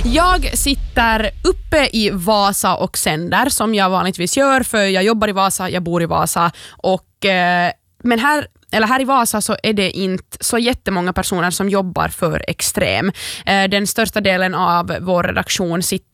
Jag sitter uppe i Vasa och sänder som jag vanligtvis gör, för jag jobbar i Vasa, jag bor i Vasa och men här i Vasa så är det inte så jättemånga personer som jobbar för Extrem. Den största delen av vår redaktion sitter